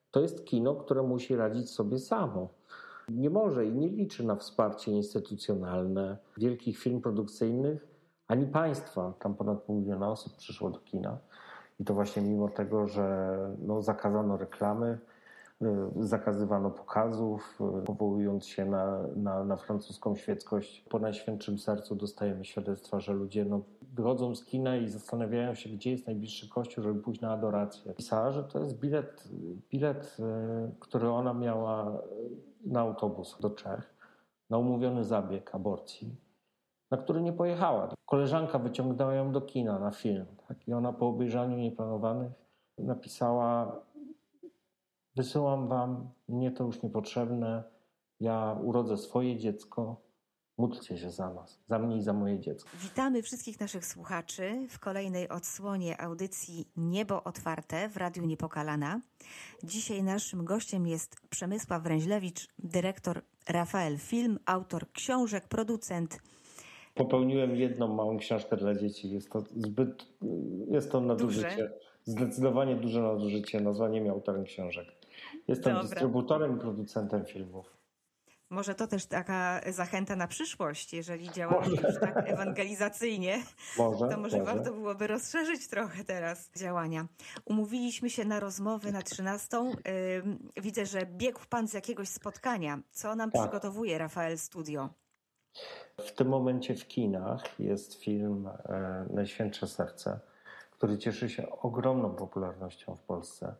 To jest kino, które musi radzić sobie samo. Nie może i nie liczy na wsparcie instytucjonalne, wielkich firm produkcyjnych, ani państwa. Tam ponad 500 000 osób przyszło do kina. I to właśnie mimo tego, że zakazano reklamy, zakazywano pokazów, powołując się na francuską świeckość. Po Najświętszym Sercu dostajemy świadectwa, że ludzie wychodzą z kina i zastanawiają się, gdzie jest najbliższy kościół, żeby pójść na adorację. Pisała, że to jest bilet, który ona miała na autobus do Czech, na umówiony zabieg aborcji, na który nie pojechała. Koleżanka wyciągnęła ją do kina na film. Tak? I ona po obejrzaniu nieplanowanych napisała: wysyłam wam, mnie to już niepotrzebne, ja urodzę swoje dziecko, módlcie się za nas, za mnie i za moje dziecko. Witamy wszystkich naszych słuchaczy w kolejnej odsłonie audycji Niebo Otwarte w Radiu Niepokalana. Dzisiaj naszym gościem jest Przemysław Ręźlewicz, dyrektor Rafael Film, autor książek, producent. Popełniłem jedną małą książkę dla dzieci. Jest to nadużycie. Zdecydowanie duże nadużycie nazwaniem autorem książek. Jestem dystrybutorem i producentem filmów. Może to też taka zachęta na przyszłość, jeżeli działamy już tak ewangelizacyjnie, to może warto byłoby rozszerzyć trochę teraz działania. Umówiliśmy się na rozmowę na 13:00. Widzę, że biegł pan z jakiegoś spotkania. Co nam przygotowuje Rafael Studio? W tym momencie w kinach jest film Najświętsze Serce, który cieszy się ogromną popularnością w Polsce.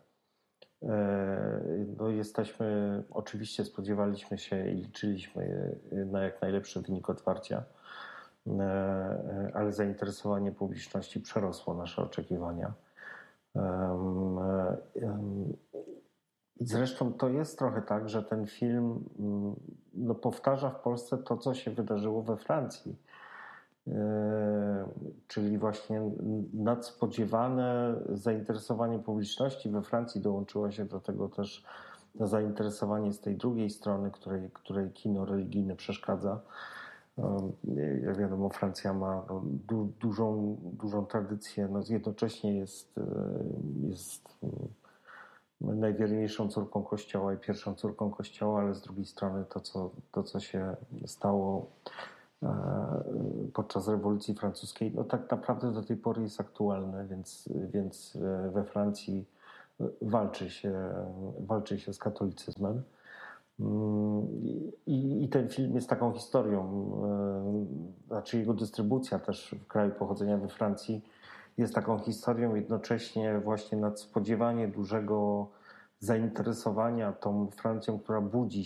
Oczywiście spodziewaliśmy się i liczyliśmy na jak najlepszy wynik otwarcia, ale zainteresowanie publiczności przerosło nasze oczekiwania. Zresztą to jest trochę tak, że ten film powtarza w Polsce to, co się wydarzyło we Francji. Czyli właśnie nadspodziewane zainteresowanie publiczności we Francji. Dołączyło się do tego też zainteresowanie z tej drugiej strony, której kino religijne przeszkadza. Jak wiadomo, Francja ma dużą tradycję. Jednocześnie jest najwierniejszą córką Kościoła i pierwszą córką Kościoła, ale z drugiej strony to co się stało podczas rewolucji francuskiej, tak naprawdę do tej pory jest aktualne, więc we Francji walczy się z katolicyzmem. I ten film jest taką historią, znaczy jego dystrybucja też w kraju pochodzenia we Francji jest taką historią, jednocześnie właśnie nadspodziewanie dużego zainteresowania tą Francją, która budzi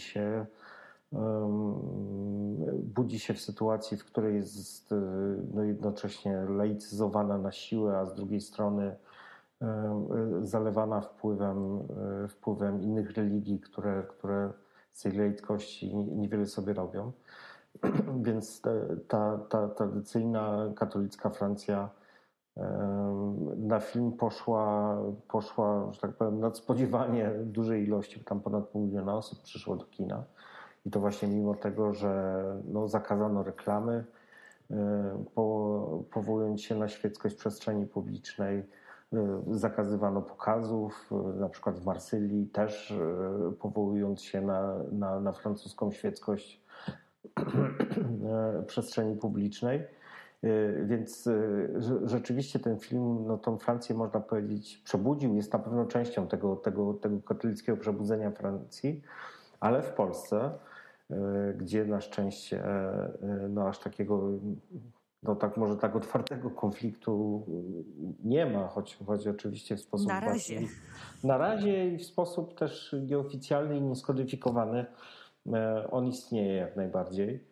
się w sytuacji, w której jest jednocześnie laicyzowana na siłę, a z drugiej strony zalewana wpływem innych religii, które z tej laickości niewiele sobie robią. Więc ta tradycyjna katolicka Francja na film poszła, że tak powiem, nadspodziewanie dużej ilości, tam ponad 500 000 osób przyszło do kina. I to właśnie mimo tego, że zakazano reklamy, powołując się na świeckość przestrzeni publicznej, zakazywano pokazów, na przykład w Marsylii też powołując się na francuską świeckość przestrzeni publicznej. Więc rzeczywiście ten film, tą Francję można powiedzieć przebudził, jest na pewno częścią tego katolickiego przebudzenia Francji, ale w Polsce, gdzie na szczęście aż takiego może tak otwartego konfliktu nie ma, choć oczywiście w sposób na razie i w sposób też nieoficjalny i nieskodyfikowany on istnieje jak najbardziej.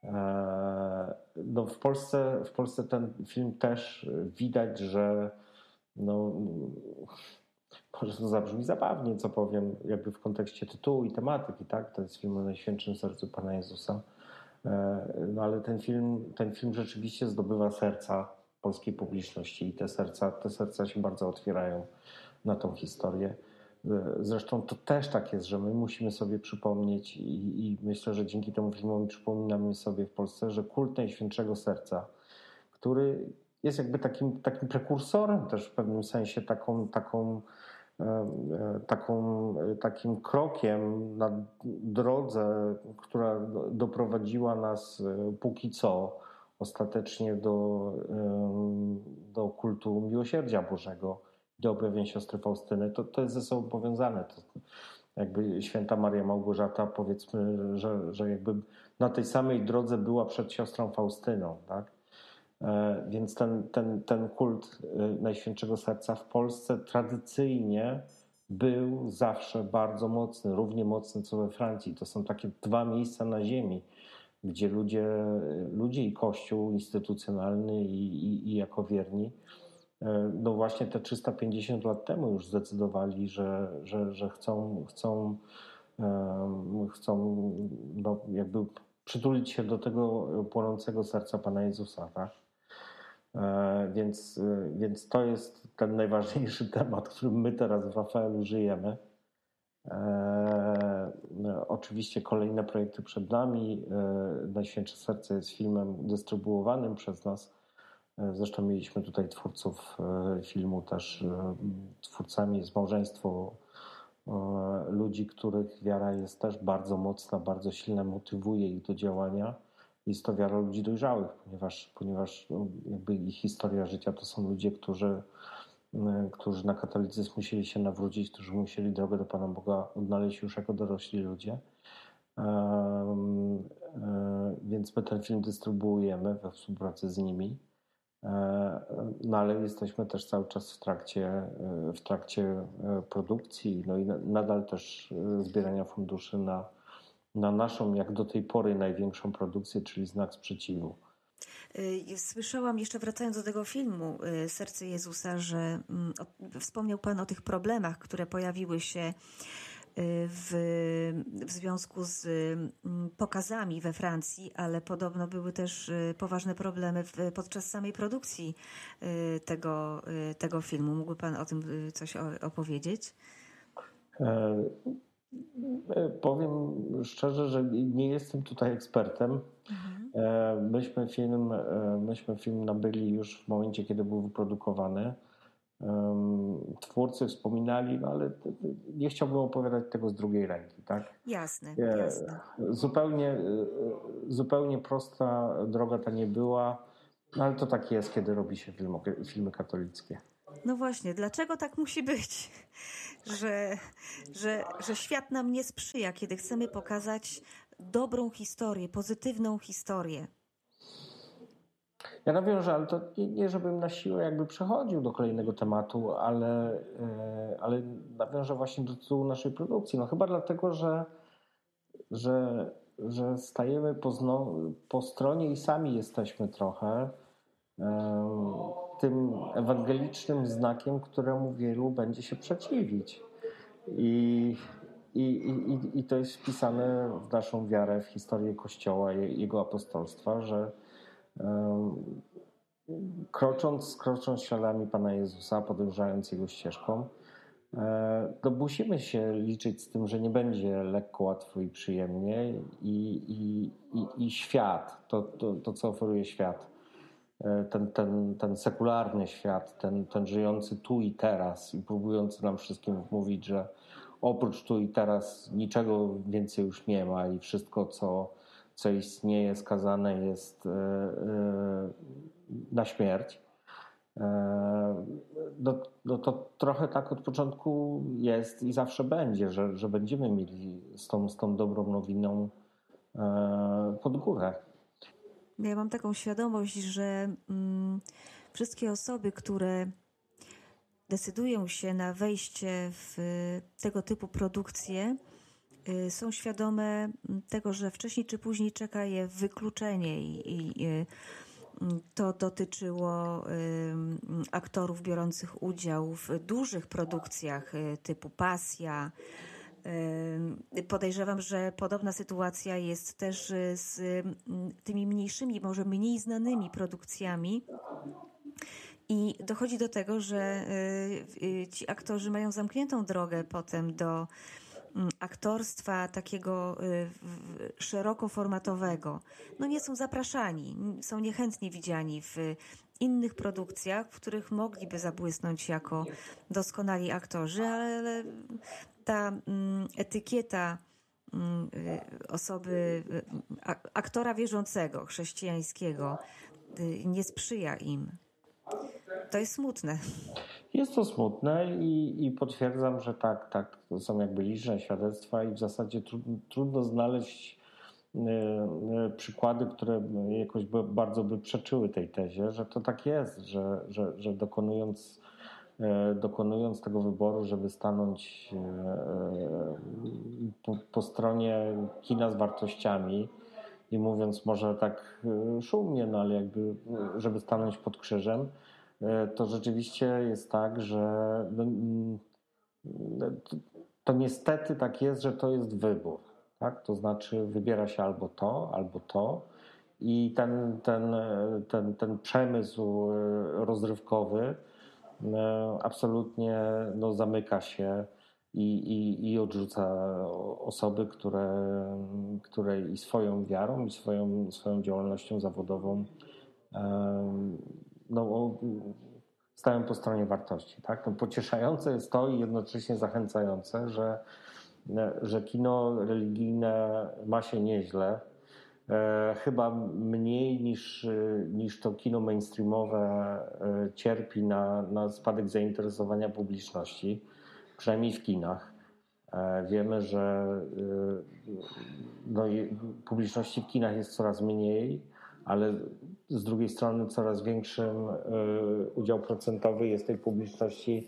W Polsce ten film też widać, że może to zabrzmi zabawnie, co powiem, jakby w kontekście tytułu i tematyki, tak? To jest film o Najświętszym Sercu Pana Jezusa. Ale ten film rzeczywiście zdobywa serca polskiej publiczności i te serca się bardzo otwierają na tą historię. Zresztą to też tak jest, że my musimy sobie przypomnieć i myślę, że dzięki temu filmowi przypominamy sobie w Polsce, że kult Najświętszego Serca, który jest jakby takim prekursorem też w pewnym sensie, taką takim krokiem na drodze, która doprowadziła nas póki co ostatecznie do kultu miłosierdzia Bożego, do objawień siostry Faustyny. To jest ze sobą powiązane. To jakby święta Maria Małgorzata, powiedzmy, że jakby na tej samej drodze była przed siostrą Faustyną, tak? Więc ten kult Najświętszego Serca w Polsce tradycyjnie był zawsze bardzo mocny, równie mocny co we Francji. To są takie dwa miejsca na ziemi, gdzie ludzie i Kościół instytucjonalny i jako wierni, no właśnie te 350 lat temu już zdecydowali, że chcą no jakby przytulić się do tego płonącego serca Pana Jezusa, tak? Więc to jest ten najważniejszy temat, którym my teraz w Rafaelu żyjemy. Oczywiście kolejne projekty przed nami. Najświętsze Serce jest filmem dystrybuowanym przez nas. Zresztą mieliśmy tutaj twórców filmu też. Twórcami jest małżeństwo ludzi, których wiara jest też bardzo mocna, bardzo silna, motywuje ich do działania. Jest to wiara ludzi dojrzałych, ponieważ jakby ich historia życia to są ludzie, którzy na katolicyzm musieli się nawrócić, którzy musieli drogę do Pana Boga odnaleźć już jako dorośli ludzie. Więc my ten film dystrybuujemy we współpracy z nimi. No ale jesteśmy też cały czas w trakcie produkcji, no i nadal też zbierania funduszy na naszą, jak do tej pory, największą produkcję, czyli Znak Sprzeciwu. Słyszałam, jeszcze wracając do tego filmu Serce Jezusa, że wspomniał Pan o tych problemach, które pojawiły się w związku z pokazami we Francji, ale podobno były też poważne problemy podczas samej produkcji tego filmu. Mógłby Pan o tym coś opowiedzieć? Powiem szczerze, że nie jestem tutaj ekspertem. Myśmy film nabyli już w momencie, kiedy był wyprodukowany. Twórcy wspominali, no ale nie chciałbym opowiadać tego z drugiej ręki, tak? Jasne. Zupełnie prosta droga ta nie była, no ale to tak jest, kiedy robi się filmy katolickie. No właśnie, dlaczego tak musi być? Że świat nam nie sprzyja, kiedy chcemy pokazać dobrą historię, pozytywną historię. Ja nawiążę, ale to nie żebym na siłę jakby przechodził do kolejnego tematu, ale nawiążę właśnie do tytułu naszej produkcji. No chyba dlatego, że stajemy po stronie i sami jesteśmy trochę tym ewangelicznym znakiem, któremu wielu będzie się przeciwić. I to jest wpisane w naszą wiarę, w historię Kościoła, jego apostolstwa, że krocząc śladami Pana Jezusa, podążając Jego ścieżką, to musimy się liczyć z tym, że nie będzie lekko, łatwo i przyjemnie i świat, to co oferuje świat, ten sekularny świat, ten żyjący tu i teraz i próbujący nam wszystkim mówić, że oprócz tu i teraz niczego więcej już nie ma i wszystko, co istnieje, skazane jest na śmierć. No to trochę tak od początku jest i zawsze będzie, że będziemy mieli z tą dobrą nowiną pod górę. Ja mam taką świadomość, że wszystkie osoby, które decydują się na wejście w tego typu produkcje, są świadome tego, że wcześniej czy później czeka je wykluczenie i to dotyczyło aktorów biorących udział w dużych produkcjach typu Pasja. Podejrzewam, że podobna sytuacja jest też z tymi mniejszymi, może mniej znanymi produkcjami. I dochodzi do tego, że ci aktorzy mają zamkniętą drogę potem do aktorstwa takiego szerokoformatowego. No nie są zapraszani, są niechętnie widziani w innych produkcjach, w których mogliby zabłysnąć jako doskonali aktorzy, ale ta etykieta osoby, aktora wierzącego, chrześcijańskiego nie sprzyja im. To jest smutne. Jest to smutne i potwierdzam, że tak, to są jakby liczne świadectwa i w zasadzie trudno znaleźć przykłady, które jakoś bardzo by przeczyły tej tezie, że to tak jest, że dokonując tego wyboru, żeby stanąć po stronie kina z wartościami i mówiąc może tak szumnie, no ale jakby żeby stanąć pod krzyżem, to rzeczywiście jest tak, że to niestety tak jest, że to jest wybór. Tak? To znaczy wybiera się albo to i ten przemysł rozrywkowy absolutnie zamyka się i odrzuca osoby, które i swoją wiarą, i swoją działalnością zawodową stają po stronie wartości. Tak? No, pocieszające jest to i jednocześnie zachęcające, że kino religijne ma się nieźle. Chyba mniej niż to kino mainstreamowe cierpi na spadek zainteresowania publiczności, przynajmniej w kinach. Wiemy, że publiczności w kinach jest coraz mniej, ale z drugiej strony coraz większym udział procentowy jest tej publiczności,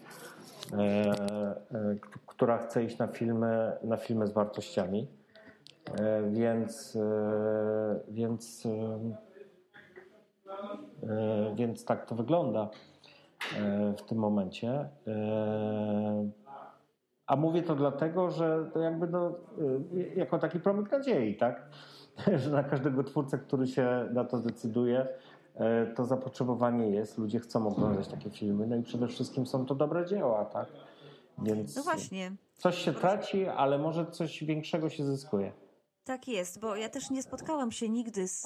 która chce iść na filmy z wartościami. Więc tak to wygląda w tym momencie. A mówię to dlatego, że to jakby jako taki promyk nadziei, tak? Że na każdego twórcę, który się na to decyduje, to zapotrzebowanie jest. Ludzie chcą oglądać takie filmy, no i przede wszystkim są to dobre dzieła, tak? Więc no właśnie. Coś się traci, ale może coś większego się zyskuje. Tak jest, bo ja też nie spotkałam się nigdy z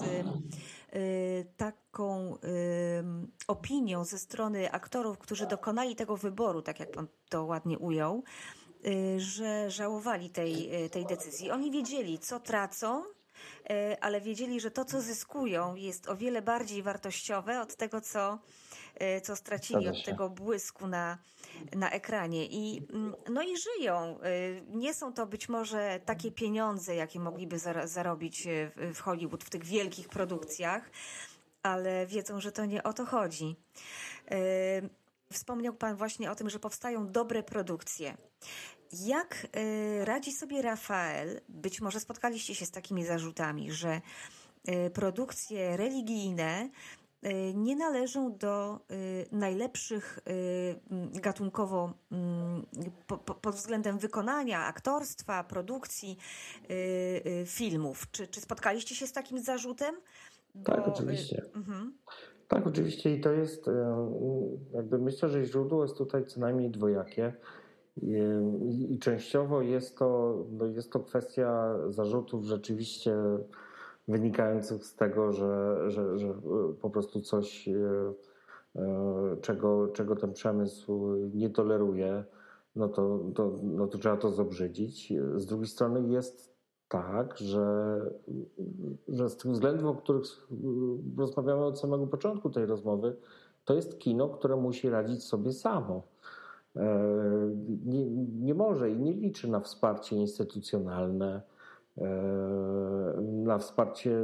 taką opinią ze strony aktorów, którzy dokonali tego wyboru, tak jak pan to ładnie ujął, że żałowali tej decyzji. Oni wiedzieli, co tracą, ale wiedzieli, że to, co zyskują, jest o wiele bardziej wartościowe od tego, co stracili, od tego błysku na ekranie. I żyją. Nie są to być może takie pieniądze, jakie mogliby zarobić w Hollywood, w tych wielkich produkcjach, ale wiedzą, że to nie o to chodzi. Wspomniał pan właśnie o tym, że powstają dobre produkcje. Jak radzi sobie Rafael? Być może spotkaliście się z takimi zarzutami, że produkcje religijne nie należą do najlepszych gatunkowo pod względem wykonania, aktorstwa, produkcji filmów. Czy spotkaliście się z takim zarzutem? Tak, oczywiście. Tak, oczywiście i to jest, jakby myślę, że źródło jest tutaj co najmniej dwojakie. I częściowo jest to kwestia zarzutów rzeczywiście wynikających z tego, że po prostu coś, czego ten przemysł nie toleruje, no to trzeba to zobrzydzić. Z drugiej strony jest tak, że z tych względów, o których rozmawiamy od samego początku tej rozmowy, to jest kino, które musi radzić sobie samo. Nie może i nie liczy na wsparcie instytucjonalne, na wsparcie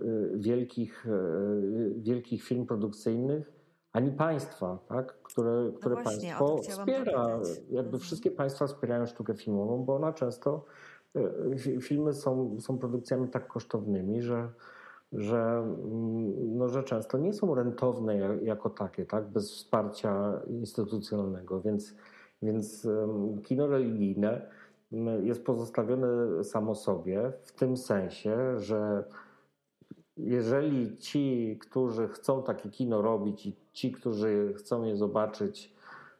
wielkich firm produkcyjnych, ani państwa, tak? które państwo wspiera. Jakby wszystkie państwa wspierają sztukę filmową, bo ona często, filmy są produkcjami tak kosztownymi, że często nie są rentowne jako takie, tak? Bez wsparcia instytucjonalnego, więc kino religijne jest pozostawione samo sobie w tym sensie, że jeżeli ci, którzy chcą takie kino robić i ci, którzy chcą je zobaczyć,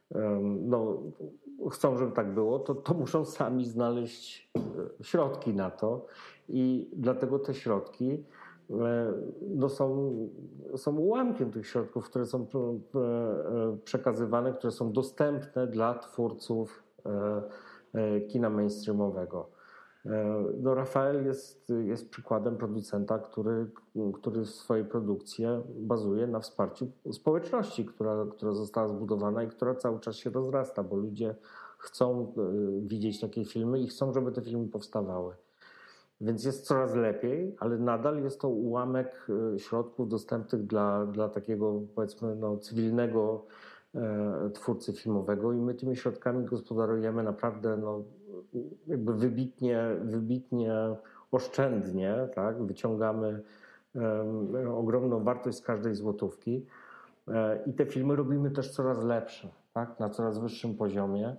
chcą, żeby tak było, to muszą sami znaleźć środki na to i dlatego te środki no są ułamkiem tych środków, które są przekazywane, które są dostępne dla twórców kina mainstreamowego. No, Rafael jest przykładem producenta, który w swojej produkcji bazuje na wsparciu społeczności, która została zbudowana i która cały czas się rozrasta, bo ludzie chcą widzieć takie filmy i chcą, żeby te filmy powstawały. Więc jest coraz lepiej, ale nadal jest to ułamek środków dostępnych dla takiego, powiedzmy, cywilnego twórcy filmowego i my tymi środkami gospodarujemy naprawdę jakby wybitnie oszczędnie, tak? Wyciągamy ogromną wartość z każdej złotówki i te filmy robimy też coraz lepsze, tak? Na coraz wyższym poziomie.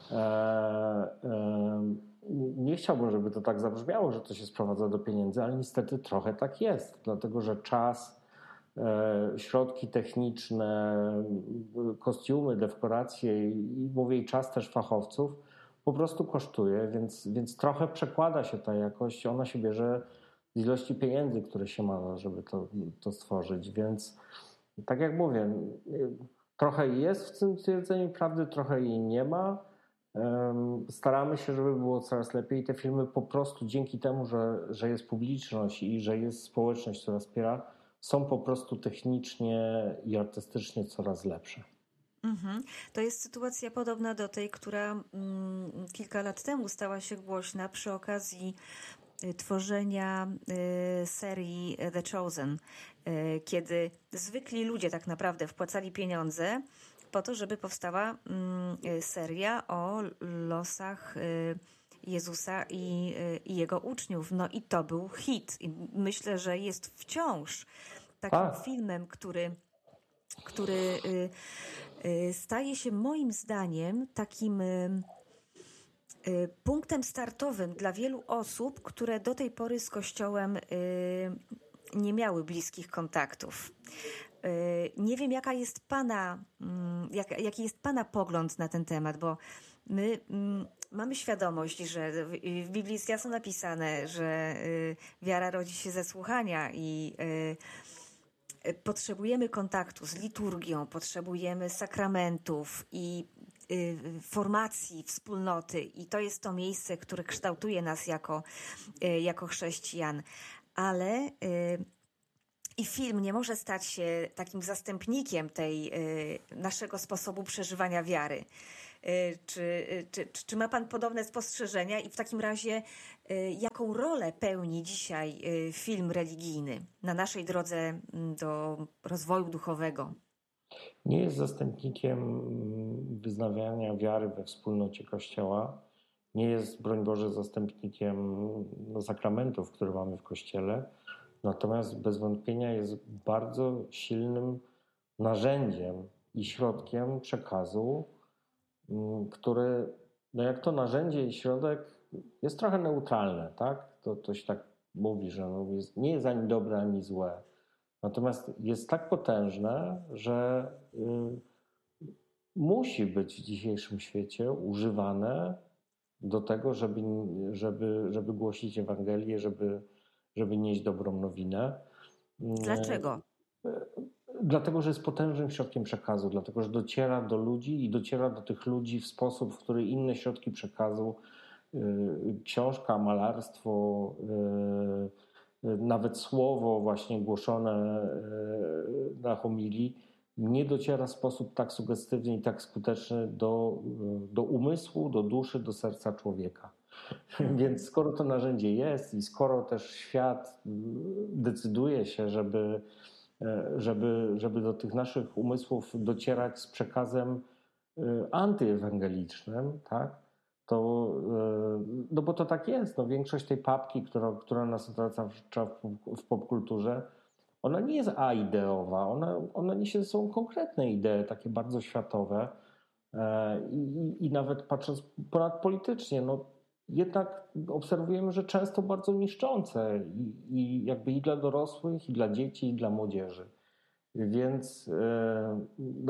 Nie chciałbym, żeby to tak zabrzmiało, że to się sprowadza do pieniędzy, ale niestety trochę tak jest, dlatego że czas, środki techniczne, kostiumy, dekoracje i mówię i czas też fachowców po prostu kosztuje, więc trochę przekłada się ta jakość, ona się bierze z ilości pieniędzy, które się ma, żeby to stworzyć, więc tak jak mówię, trochę jest w tym twierdzeniu prawdy, trochę jej nie ma. Staramy się, żeby było coraz lepiej. Te filmy po prostu dzięki temu, że jest publiczność i że jest społeczność, która wspiera, są po prostu technicznie i artystycznie coraz lepsze. To jest sytuacja podobna do tej, która kilka lat temu stała się głośna przy okazji tworzenia serii The Chosen, kiedy zwykli ludzie tak naprawdę wpłacali pieniądze po to, żeby powstała seria o losach Jezusa i jego uczniów. No i to był hit. I myślę, że jest wciąż takim filmem, który staje się moim zdaniem takim punktem startowym dla wielu osób, które do tej pory z Kościołem nie miały bliskich kontaktów. Nie wiem, jaki jest Pana pogląd na ten temat, bo my mamy świadomość, że w Biblii jest jasno napisane, że wiara rodzi się ze słuchania i potrzebujemy kontaktu z liturgią, potrzebujemy sakramentów i formacji, wspólnoty i to jest to miejsce, które kształtuje nas jako chrześcijan. Ale i film nie może stać się takim zastępnikiem tej naszego sposobu przeżywania wiary. Czy ma Pan podobne spostrzeżenia i w takim razie jaką rolę pełni dzisiaj film religijny na naszej drodze do rozwoju duchowego? Nie jest zastępnikiem wyznawiania wiary we wspólnocie Kościoła. Nie jest, broń Boże, zastępnikiem sakramentów, które mamy w Kościele. Natomiast bez wątpienia jest bardzo silnym narzędziem i środkiem przekazu, który, jak to narzędzie i środek, jest trochę neutralne, tak? To się tak mówi, że nie jest ani dobre, ani złe. Natomiast jest tak potężne, że musi być w dzisiejszym świecie używane do tego, żeby głosić Ewangelię, żeby nieść dobrą nowinę. Dlaczego? Dlatego, że jest potężnym środkiem przekazu, dlatego, że dociera do ludzi i dociera do tych ludzi w sposób, w który inne środki przekazu, książka, malarstwo, nawet słowo właśnie głoszone na homilii nie dociera w sposób tak sugestywny i tak skuteczny do umysłu, do duszy, do serca człowieka. Więc skoro to narzędzie jest i skoro też świat decyduje się, żeby do tych naszych umysłów docierać z przekazem antyewangelicznym, tak? No bo to tak jest. No większość tej papki, która nas otacza w popkulturze, ona nie jest aideowa, ona niesie ze sobą konkretne idee, takie bardzo światowe i nawet patrząc ponadpolitycznie, no jednak obserwujemy, że często bardzo niszczące i jakby i dla dorosłych, i dla dzieci, i dla młodzieży. Więc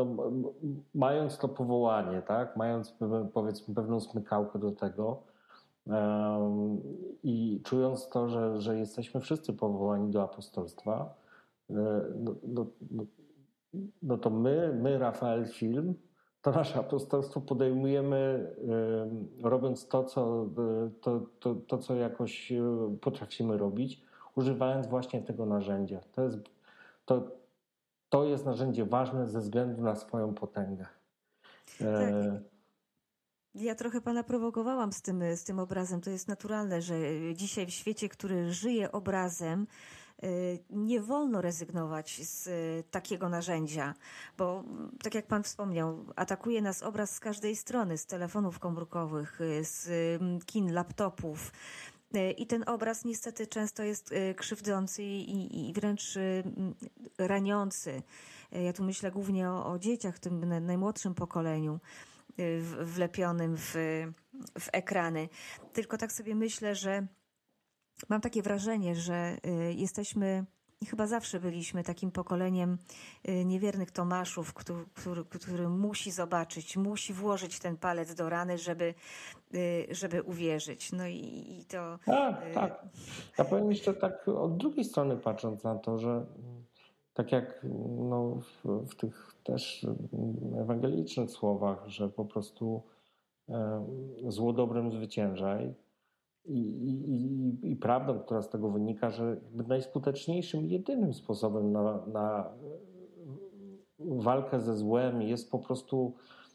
mając to powołanie, tak, mając powiedzmy pewną smykałkę do tego, I czując to, że jesteśmy wszyscy powołani do apostolstwa, no to my, Rafael Film, to nasze apostolstwo podejmujemy, robiąc to, co jakoś potrafimy robić, używając właśnie tego narzędzia. To jest narzędzie ważne ze względu na swoją potęgę. Tak. Ja trochę pana prowokowałam z tym obrazem. To jest naturalne, że dzisiaj w świecie, który żyje obrazem, nie wolno rezygnować z takiego narzędzia, bo tak jak pan wspomniał, atakuje nas obraz z każdej strony, z telefonów komórkowych, z kin, laptopów. I ten obraz niestety często jest krzywdzący i wręcz raniący. Ja tu myślę głównie o dzieciach, w tym najmłodszym pokoleniu, wlepionym w ekrany. Tylko tak sobie myślę, że mam takie wrażenie, że jesteśmy, i chyba zawsze byliśmy takim pokoleniem niewiernych Tomaszów, który musi zobaczyć, musi włożyć ten palec do rany, żeby uwierzyć. No i to... Tak. Ja powiem jeszcze tak od drugiej strony patrząc na to, że tak jak w tych też ewangelicznych słowach, że po prostu zło dobrem zwyciężaj, i prawdą, która z tego wynika, że najskuteczniejszym i jedynym sposobem na walkę ze złem jest po prostu,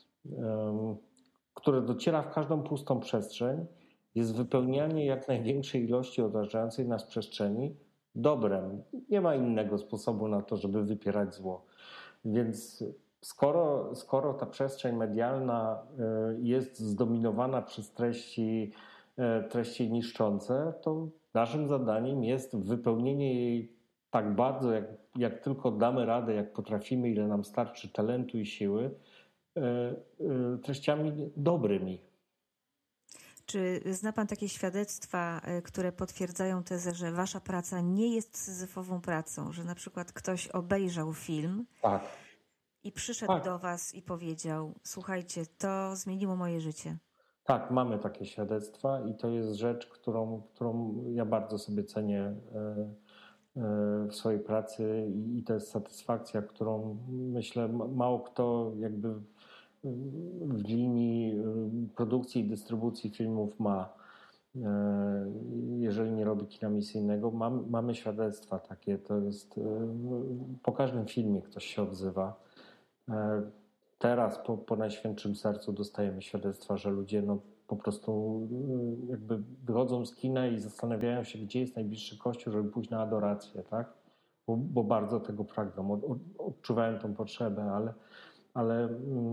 które dociera w każdą pustą przestrzeń, jest wypełnianie jak największej ilości otaczającej nas przestrzeni dobrem. Nie ma innego sposobu na to, żeby wypierać zło. Więc skoro ta przestrzeń medialna jest zdominowana przez treści niszczące, to naszym zadaniem jest wypełnienie jej tak bardzo, jak tylko damy radę, jak potrafimy, ile nam starczy talentu i siły, treściami dobrymi. Czy zna pan takie świadectwa, które potwierdzają tezę, że wasza praca nie jest syzyfową pracą? Że na przykład ktoś obejrzał film i przyszedł do was i powiedział: słuchajcie, to zmieniło moje życie. Tak, mamy takie świadectwa i to jest rzecz, którą ja bardzo sobie cenię w swojej pracy i to jest satysfakcja, którą myślę mało kto jakby w linii produkcji i dystrybucji filmów ma. Jeżeli nie robi kina misyjnego, mamy świadectwa takie. To jest po każdym filmie ktoś się odzywa. Teraz po Najświętszym Sercu dostajemy świadectwa, że ludzie po prostu jakby wychodzą z kina i zastanawiają się, gdzie jest najbliższy kościół, żeby pójść na adorację, tak? Bo bardzo tego pragną, odczuwają tą potrzebę, ale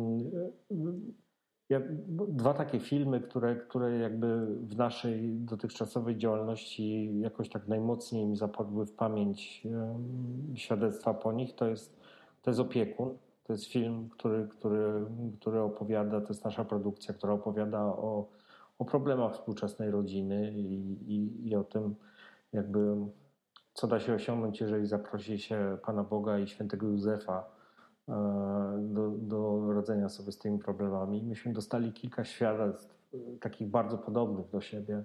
dwa takie filmy, które jakby w naszej dotychczasowej działalności jakoś tak najmocniej mi zapadły w pamięć świadectwa po nich, to jest Opiekun. To jest film, który opowiada, to jest nasza produkcja, która opowiada o problemach współczesnej rodziny i o tym, jakby co da się osiągnąć, jeżeli zaprosi się Pana Boga i świętego Józefa do radzenia sobie z tymi problemami. Myśmy dostali kilka świadectw takich bardzo podobnych do siebie,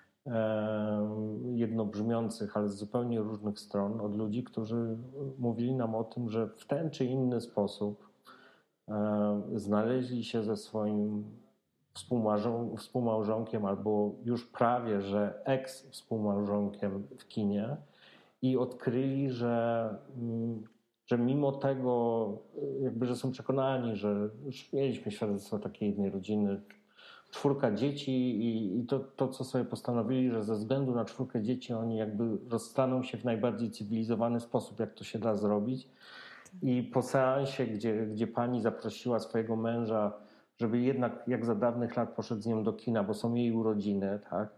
jednobrzmiących, ale z zupełnie różnych stron, od ludzi, którzy mówili nam o tym, że w ten czy inny sposób znaleźli się ze swoim współmałżonkiem albo już prawie, że eks-współmałżonkiem w kinie i odkryli, że mimo tego, jakby, że są przekonani, że już mieliśmy świadectwo takiej jednej rodziny, 4 dzieci i to, co sobie postanowili, że ze względu na 4 dzieci oni jakby rozstaną się w najbardziej cywilizowany sposób, jak to się da zrobić. I po seansie, gdzie pani zaprosiła swojego męża, żeby jednak jak za dawnych lat poszedł z nią do kina, bo są jej urodziny, tak?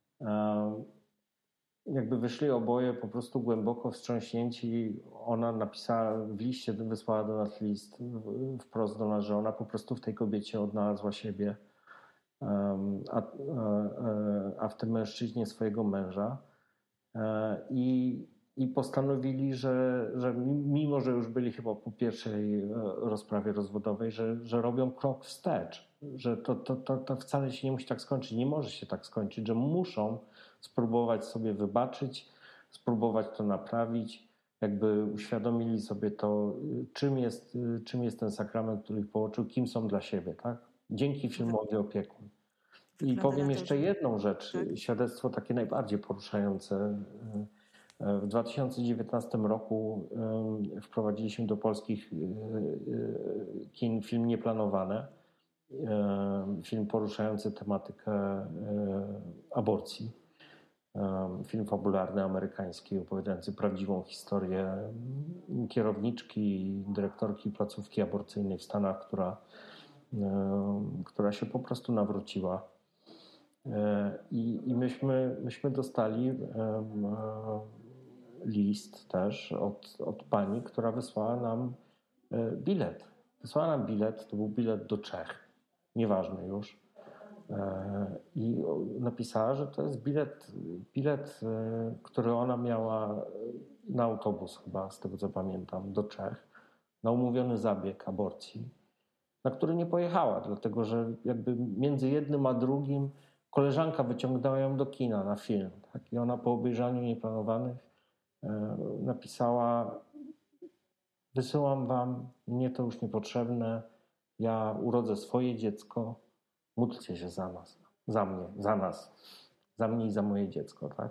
Jakby wyszli oboje po prostu głęboko wstrząśnięci. Ona napisała w liście, wysłała do nas list wprost do nas, że ona po prostu w tej kobiecie odnalazła siebie, a w tym mężczyźnie swojego męża. I i postanowili, że mimo, że już byli chyba po pierwszej rozprawie rozwodowej, że robią krok wstecz, że to wcale się nie musi tak skończyć, nie może się tak skończyć, że muszą spróbować sobie wybaczyć, spróbować to naprawić, jakby uświadomili sobie to, czym jest ten sakrament, który ich połączył, kim są dla siebie, tak? Dzięki filmowi Opiekun. I powiem jeszcze jedną rzecz, tak? Świadectwo takie najbardziej poruszające. W 2019 roku wprowadziliśmy do polskich kin film Nieplanowane, film poruszający tematykę aborcji. Film fabularny amerykański, opowiadający prawdziwą historię kierowniczki, dyrektorki placówki aborcyjnej w Stanach, która się po prostu nawróciła. I myśmy dostali list też od pani, która wysłała nam bilet. Wysłała nam bilet, to był bilet do Czech, nieważne już. I napisała, że to jest bilet, który ona miała na autobus chyba, z tego co pamiętam, do Czech, na umówiony zabieg aborcji, na który nie pojechała, dlatego że jakby między jednym a drugim koleżanka wyciągnęła ją do kina na film. Tak? I ona po obejrzaniu Nieplanowanych napisała: wysyłam wam, mnie to już niepotrzebne, ja urodzę swoje dziecko, módlcie się za nas, za mnie, za nas, za mnie i za moje dziecko. Tak?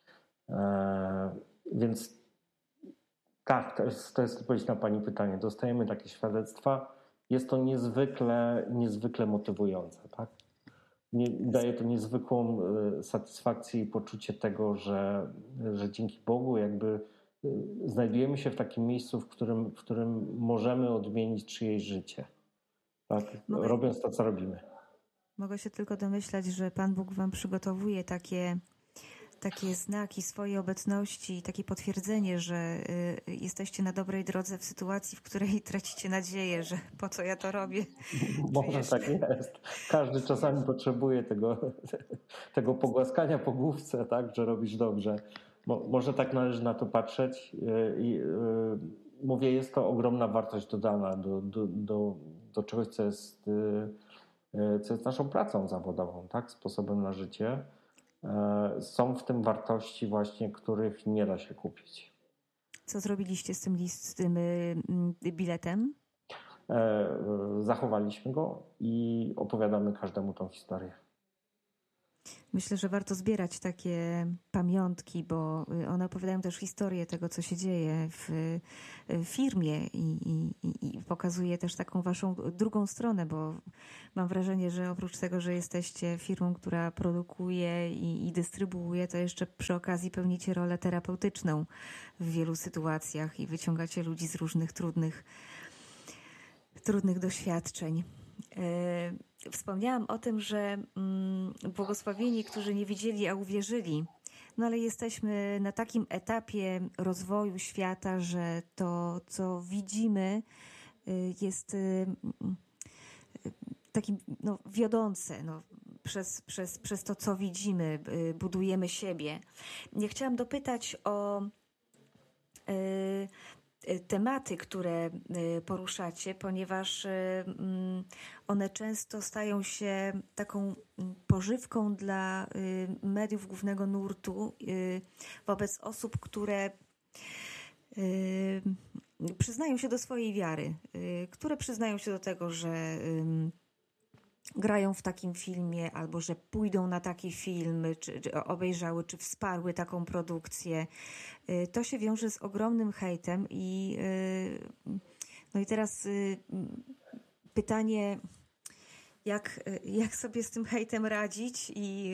Więc tak, to jest odpowiedź na pani pytanie. Dostajemy takie świadectwa. Jest to niezwykle motywujące. Tak? Daje to niezwykłą satysfakcję i poczucie tego, że dzięki Bogu jakby znajdujemy się w takim miejscu, w którym możemy odmienić czyjeś życie. Tak? Robiąc to, co robimy. Mogę się tylko domyślać, że Pan Bóg wam przygotowuje takie znaki swojej obecności, takie potwierdzenie, że jesteście na dobrej drodze w sytuacji, w której tracicie nadzieję, że po co ja to robię. Może tak jest. Każdy czasami potrzebuje tego pogłaskania po główce, tak, że robisz dobrze. Może tak należy na to patrzeć. Mówię, jest to ogromna wartość dodana do czegoś, co jest naszą pracą zawodową, tak, sposobem na życie. Są w tym wartości właśnie, których nie da się kupić. Co zrobiliście z tym biletem? Zachowaliśmy go i opowiadamy każdemu tą historię. Myślę, że warto zbierać takie pamiątki, bo one opowiadają też historię tego, co się dzieje w firmie i pokazuje też taką waszą drugą stronę, bo mam wrażenie, że oprócz tego, że jesteście firmą, która produkuje i dystrybuuje, to jeszcze przy okazji pełnicie rolę terapeutyczną w wielu sytuacjach i wyciągacie ludzi z różnych trudnych doświadczeń. Wspomniałam o tym, że błogosławieni, którzy nie widzieli, a uwierzyli. No ale jesteśmy na takim etapie rozwoju świata, że to, co widzimy, jest takim wiodące. Przez to, co widzimy, budujemy siebie. Ja chciałam dopytać o tematy, które poruszacie, ponieważ one często stają się taką pożywką dla mediów głównego nurtu wobec osób, które przyznają się do swojej wiary, które przyznają się do tego, że grają w takim filmie, albo że pójdą na taki film, czy obejrzały, czy wsparły taką produkcję. To się wiąże z ogromnym hejtem i teraz pytanie, jak sobie z tym hejtem radzić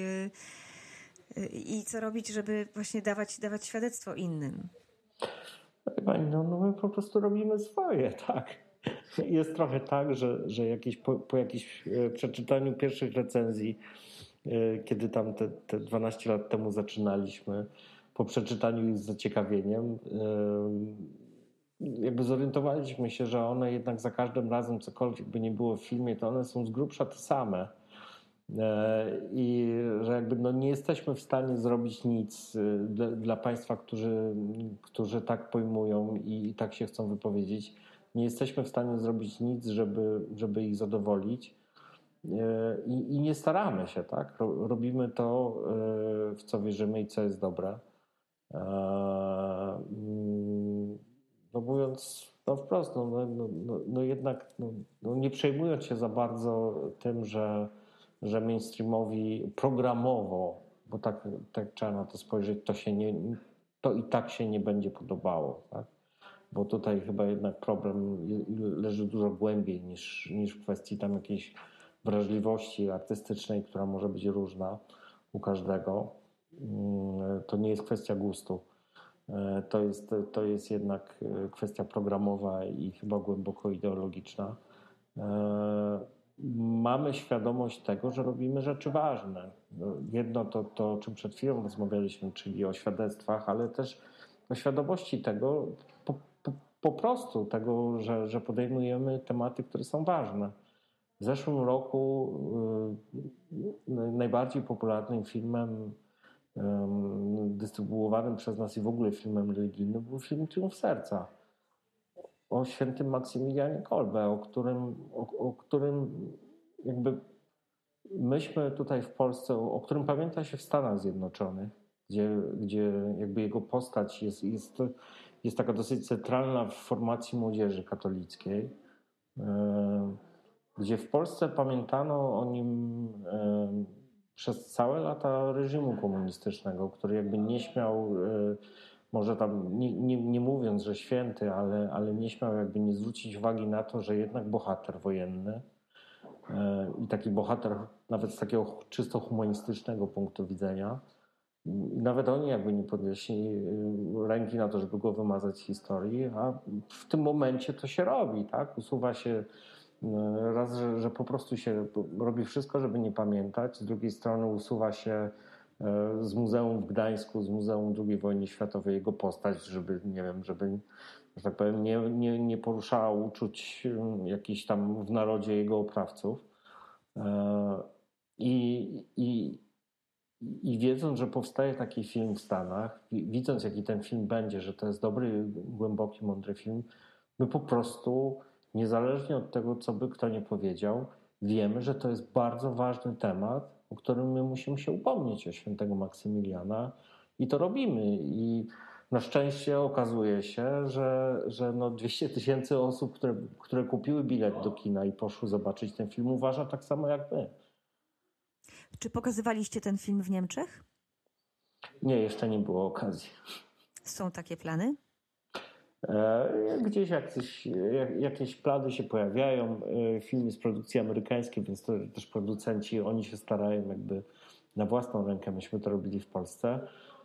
i co robić, żeby właśnie dawać świadectwo innym? Pani, my po prostu robimy swoje, tak. Jest trochę tak, że po jakimś przeczytaniu pierwszych recenzji, kiedy tam te 12 lat temu zaczynaliśmy, po przeczytaniu ich z zaciekawieniem, jakby zorientowaliśmy się, że one jednak za każdym razem, cokolwiek by nie było w filmie, to one są z grubsza te same. I że jakby nie jesteśmy w stanie zrobić nic dla państwa, którzy tak pojmują i tak się chcą wypowiedzieć. Nie jesteśmy w stanie zrobić nic, żeby ich zadowolić. I nie staramy się, tak? Robimy to, w co wierzymy i co jest dobre. Mówiąc wprost, jednak nie przejmując się za bardzo tym, że mainstreamowi programowo, bo tak trzeba na to spojrzeć, to i tak się nie będzie podobało, tak? Bo tutaj chyba jednak problem leży dużo głębiej niż w kwestii tam jakiejś wrażliwości artystycznej, która może być różna u każdego. To nie jest kwestia gustu. To jest jednak kwestia programowa i chyba głęboko ideologiczna. Mamy świadomość tego, że robimy rzeczy ważne. Jedno to o czym przed chwilą rozmawialiśmy, czyli o świadectwach, ale też o świadomości tego, po prostu tego, że podejmujemy tematy, które są ważne. W zeszłym roku najbardziej popularnym filmem dystrybuowanym przez nas i w ogóle filmem religijnym był film Triumf Serca o świętym Maksymilianie Kolbe, o którym jakby myśmy tutaj w Polsce, o którym pamięta się w Stanach Zjednoczonych, gdzie jakby jego postać jest taka dosyć centralna w formacji młodzieży katolickiej, gdzie w Polsce pamiętano o nim przez całe lata reżimu komunistycznego, który jakby nie śmiał, może tam nie mówiąc, że święty, ale nie śmiał jakby nie zwrócić uwagi na to, że jednak bohater wojenny i taki bohater nawet z takiego czysto humanistycznego punktu widzenia, nawet oni jakby nie podnieśli ręki na to, żeby go wymazać z historii, a w tym momencie to się robi, tak? Usuwa się raz, że po prostu się robi wszystko, żeby nie pamiętać. Z drugiej strony usuwa się z muzeum w Gdańsku, z Muzeum II Wojny Światowej jego postać, żeby, nie wiem, żeby, że tak powiem, nie poruszała uczuć jakichś tam w narodzie jego oprawców. I wiedząc, że powstaje taki film w Stanach, widząc, jaki ten film będzie, że to jest dobry, głęboki, mądry film, my po prostu, niezależnie od tego, co by kto nie powiedział, wiemy, że to jest bardzo ważny temat, o którym my musimy się upomnieć, o świętego Maksymiliana, i to robimy. I na szczęście okazuje się, że 200 000 osób, które kupiły bilet do kina i poszły zobaczyć ten film, uważa tak samo jak my. Czy pokazywaliście ten film w Niemczech? Nie, jeszcze nie było okazji. Są takie plany? Gdzieś jakieś plany się pojawiają. Film jest produkcji amerykańskiej, więc to też producenci, oni się starają jakby na własną rękę. Myśmy to robili w Polsce.